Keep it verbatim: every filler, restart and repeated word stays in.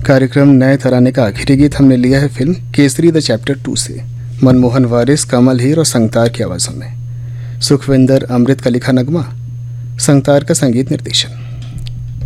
कार्यक्रम नए तराने का आखिरी गीत हमने लिया है film Kesari the chapter two से, मनमोहन वारिस, कमल हीर और संगतार की आवाज़ों में। सुखविंदर अमृत का लिखा नगमा, संगतार का संगीत निर्देशन।